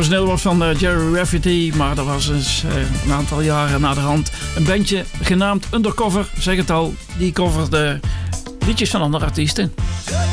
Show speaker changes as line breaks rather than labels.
Origineel was van Jerry Rafferty, maar dat was dus een aantal jaren na de hand een bandje genaamd Undercover, zeg het al, die coverde liedjes van andere artiesten.